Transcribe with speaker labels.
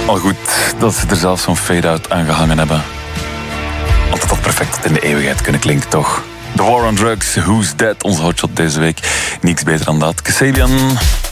Speaker 1: Al goed dat ze er zelfs zo'n fade-out aan gehangen hebben. Want dat had perfect tot in de eeuwigheid kunnen klinken, toch? The War on Drugs, Who's Dead, onze hotshot deze week. Niks beter dan dat. Kasabian.